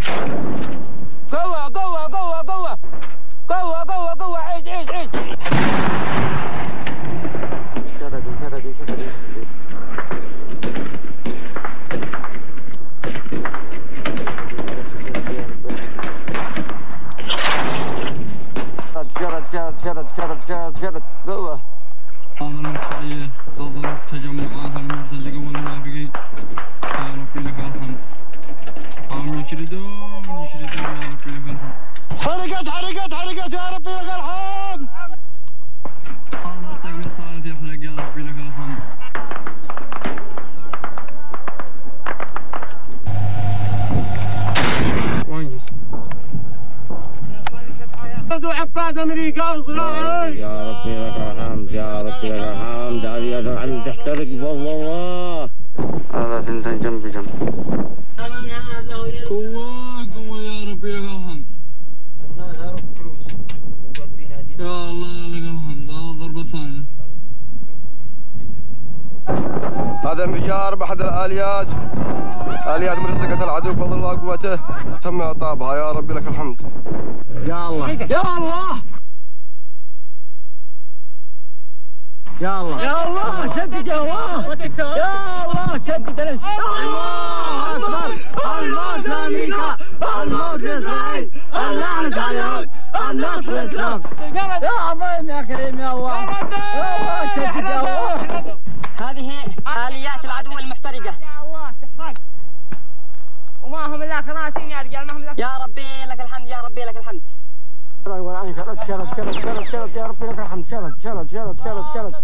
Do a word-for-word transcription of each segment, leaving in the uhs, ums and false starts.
قوة قوة قوة قوة قوة قوة قوة عيش عيش عيش. شردوا شردوا شردوا. شرد شرد شرد شرد شرد شرد قوة. المدفعية تضرب تجمعات المرتزقة والمنافقين. يا ربي لك الحمد. قاموا يشردون يشردون يا ربي لك الحمد. حرقت حرقت حرقت يا ربي لك الحمد. هذا الطقم الثالث يحرق يا ربي لك الحمد. عباد امريكا وصراعي. يا ربي لك الحمد يا ربي لك الحمد. هذه العلم تحترق والله. هذا ثنتين جنب جنب. قوة قوة يا ربي لك الحمد. يا الله لك الحمد. هذا الضربة الثانية. هذا انفجار بأحد الآليات آليات مرتزقة العدو بفضل الله قوته تم إعطابها. يا ربي لك الحمد. يا الله يا الله يا الله يا الله سدد يا الله يا الله سدد له. الله أكبر. الموت لأمريكا الموت لإسرائيل اللعنة على اليهود النصر للإسلام. يا عظيم يا كريم يا الله يا الله سدد يا الله. هذه آليات العدو المحترقة. يا الله تحرق وما هم الا كراسي يا رجال. ما هم الا يا ربي لك الحمد يا ربي لك الحمد. والآن شرد شرد شرد شرد شرد يا ربي لك الحمد. شرد شرد شرد شرد شرد.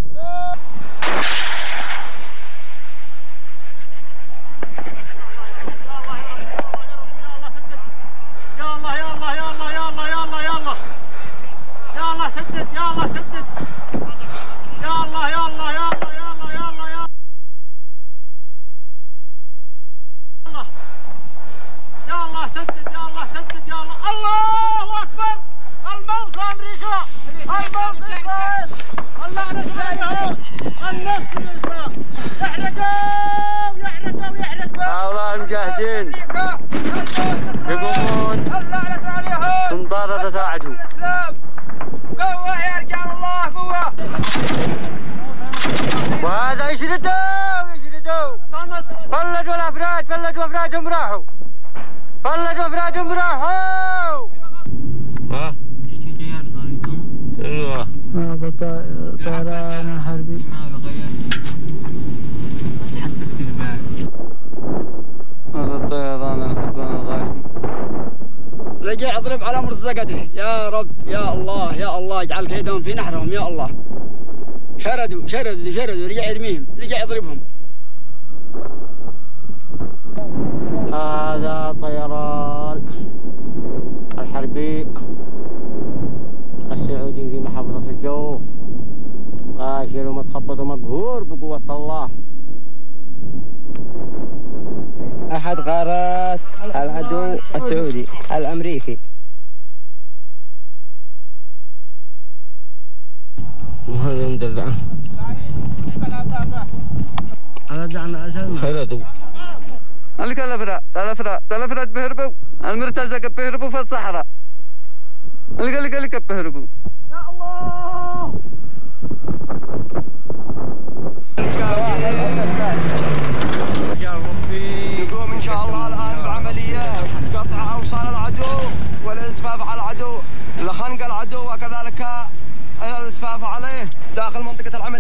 يا الله يا الله يا الله يا الله يا الله يا الله يا الله سدد يا الله سدد يا الله يا الله يا الله يا الله يا الله يا الله يا الله سدد يا الله سدد يا الله. الله أكبر. الموت لأمريكا الموت لإسرائيل اللعنة على اليهود النصر للإسلام. يحرقوا يحرقوا يحرقوا. هؤلاء المجاهدين يقومون بمطاردة العدو. قوة يا رجال الله قوة. وهذا يشردوا يشردوا. فلجوا الأفراد فلجوا أفرادهم راحوا فلجوا أفرادهم راحوا. ها؟ اشتي غيار صار ايوه. هذا طيران حربي. لماذا غيرت؟ تحدث كذبان. هذا الطيران الحربان الغاشم. رجع اضرب على مرتزقته. يا رب يا الله يا الله اجعل كيدهم في نحرهم يا الله. شردوا شردوا شردوا. رجع يرميهم رجع يضربهم. هذا طيران الحربي السعودي في محافظة الجوف غاشر ومتخبط ومقهور بقوة الله. أحد غارات العدو السعودي الأمريكي. وهذا مدرعة. هذا دعنا أسد. شردوا. هلك الأفراد الأفراد الأفراد بهربوا. المرتزقة بهربوا في الصحراء. هلك هلك هلك بهربوا. يا الله. نقوم إن شاء الله الآن بعملية قطع أوصال العدو والالتفاف على العدو لخنق العدو وكذلك الالتفاف عليه داخل منطقة العملية.